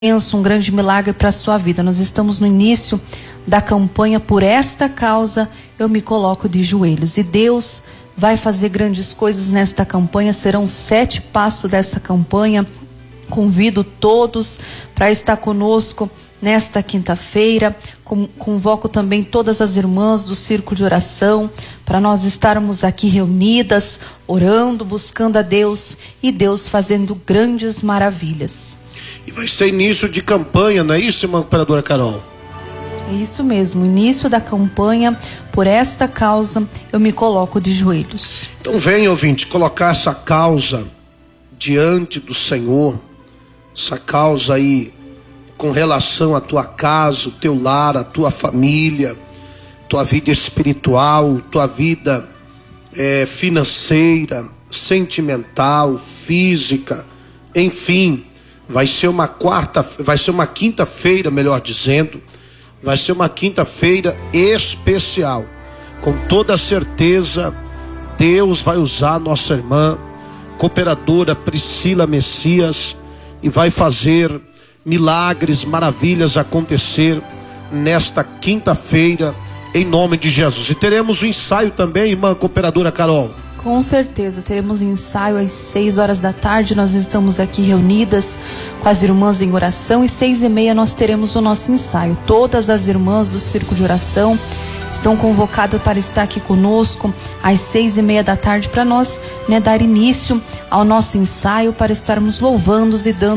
um grande milagre para a sua vida. Nós estamos no início da campanha Por Esta Causa Eu Me Coloco de Joelhos, e Deus vai fazer grandes coisas nesta campanha. Serão 7 passos dessa campanha. Convido todos para estar conosco nesta quinta-feira. Convoco também todas as irmãs do Círculo de Oração para nós estarmos aqui reunidas, orando, buscando a Deus, e Deus fazendo grandes maravilhas. E vai ser início de campanha, não é isso, irmã operadora Carol? É isso mesmo, início da campanha Por Esta Causa Eu Me Coloco de Joelhos. Então vem, ouvinte, colocar essa causa diante do Senhor, essa causa aí com relação à tua casa, o teu lar, a tua família, tua vida espiritual, tua vida financeira, sentimental, física, enfim. Vai ser uma quinta-feira, melhor dizendo, vai ser uma quinta-feira especial. Com toda certeza, Deus vai usar nossa irmã, cooperadora Priscila Messias, e vai fazer milagres, maravilhas acontecer nesta quinta-feira, em nome de Jesus. E teremos o ensaio também, irmã cooperadora Carol. Com certeza, teremos ensaio às 6 horas da tarde. Nós estamos aqui reunidas com as irmãs em oração, e 6h30 nós teremos o nosso ensaio. Todas as irmãs do Círculo de Oração estão convocadas para estar aqui conosco às 6h30 da tarde, para nós dar início ao nosso ensaio, para estarmos louvando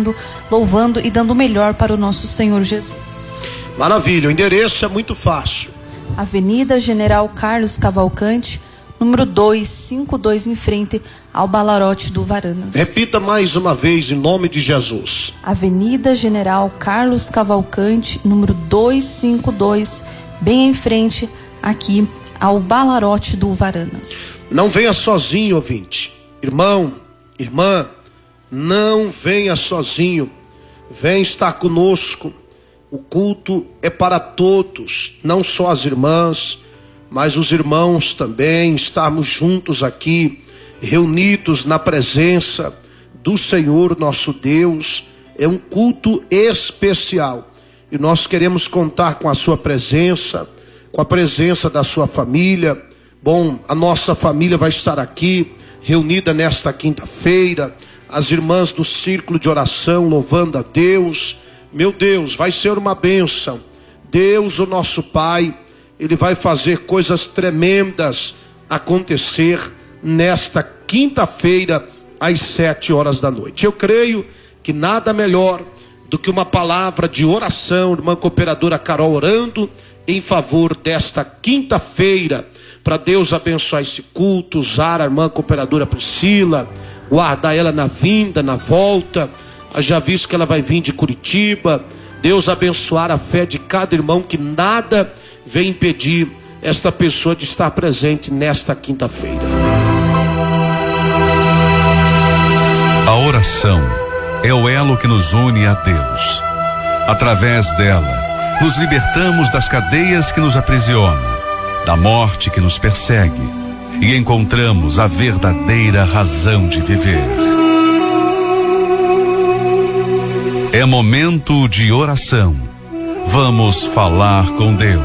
e dando o melhor para o nosso Senhor Jesus. Maravilha, o endereço é muito fácil. Avenida General Carlos Cavalcante, número 252, em frente ao Balarote do Varanas. Repita mais uma vez, em nome de Jesus. Avenida General Carlos Cavalcante, número 252, bem em frente aqui ao Balarote do Varanas. Não venha sozinho, ouvinte. Irmão, irmã, não venha sozinho. Vem estar conosco. O culto é para todos, não só as irmãs, mas os irmãos também. Estarmos juntos aqui, reunidos na presença do Senhor nosso Deus. É um culto especial, e nós queremos contar com a sua presença, com a presença da sua família. Bom, a nossa família vai estar aqui reunida nesta quinta-feira, as irmãs do Círculo de Oração louvando a Deus. Meu Deus, vai ser uma bênção. Deus, o nosso Pai, Ele vai fazer coisas tremendas acontecer nesta quinta-feira às 7 horas da noite. Eu creio que nada melhor do que uma palavra de oração, irmã cooperadora Carol orando em favor desta quinta-feira, para Deus abençoar esse culto, usar a irmã cooperadora Priscila, guardar ela na vinda, na volta. Já visto que ela vai vir de Curitiba. Deus abençoar a fé de cada irmão, que nada vem impedir esta pessoa de estar presente nesta quinta-feira. A oração é o elo que nos une a Deus. Através dela, nos libertamos das cadeias que nos aprisionam, da morte que nos persegue, e encontramos a verdadeira razão de viver. É momento de oração. Vamos falar com Deus.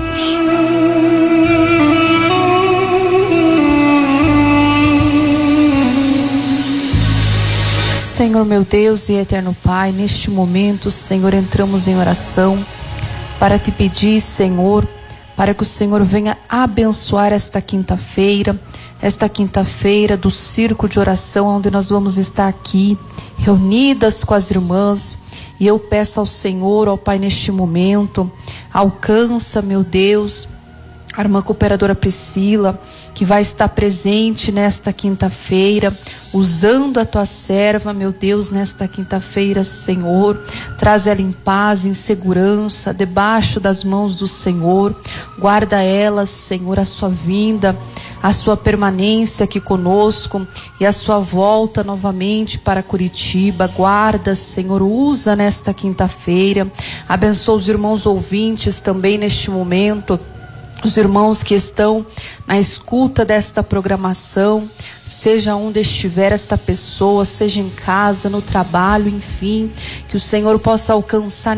Senhor meu Deus e eterno Pai, neste momento, Senhor, entramos em oração para te pedir, Senhor, para que o Senhor venha abençoar esta quinta-feira do Círculo de Oração, onde nós vamos estar aqui reunidas com as irmãs. E eu peço ao Senhor, ao Pai, neste momento, alcança, meu Deus, a irmã cooperadora Priscila, que vai estar presente nesta quinta-feira, usando a tua serva, meu Deus, nesta quinta-feira, Senhor. Traz ela em paz, em segurança, debaixo das mãos do Senhor. Guarda ela, Senhor, a sua vinda, a sua permanência aqui conosco e a sua volta novamente para Curitiba. Guarda, Senhor, usa nesta quinta-feira. Abençoa os irmãos ouvintes também neste momento, os irmãos que estão na escuta desta programação, seja onde estiver esta pessoa, seja em casa, no trabalho, enfim, que o Senhor possa alcançar